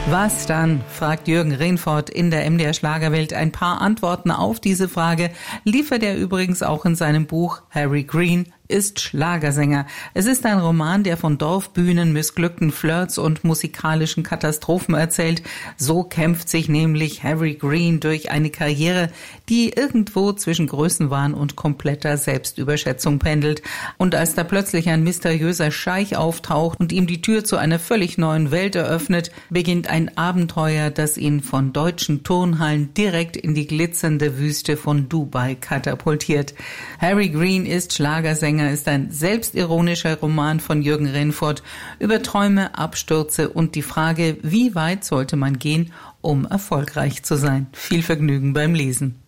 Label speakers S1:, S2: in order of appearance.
S1: Was dann, fragt Jürgen Rehfort in der MDR Schlagerwelt. Ein paar Antworten auf diese Frage liefert er übrigens auch in seinem Buch Harry Green ist Schlagersänger. Es ist ein Roman, der von Dorfbühnen, missglückten Flirts und musikalischen Katastrophen erzählt. So kämpft sich nämlich Harry Green durch eine Karriere, die irgendwo zwischen Größenwahn und kompletter Selbstüberschätzung pendelt. Und als da plötzlich ein mysteriöser Scheich auftaucht und ihm die Tür zu einer völlig neuen Welt eröffnet, beginnt ein Abenteuer, das ihn von deutschen Turnhallen direkt in die glitzernde Wüste von Dubai katapultiert. Harry Green ist Schlagersänger ist ein selbstironischer Roman von Jürgen Rehfort über Träume, Abstürze und die Frage, wie weit sollte man gehen, um erfolgreich zu sein. Viel Vergnügen beim Lesen.